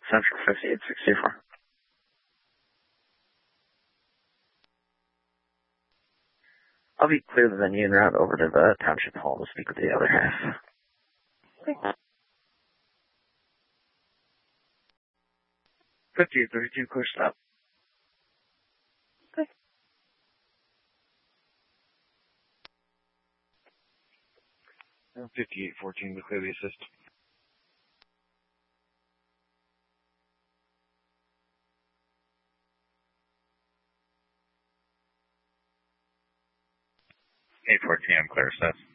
Central 5864. I'll be clear the venue and route over to the Township Hall to speak with the other half. Okay. 5832, clear stop. Okay. 5814, to clear the assist. I'm clear assist.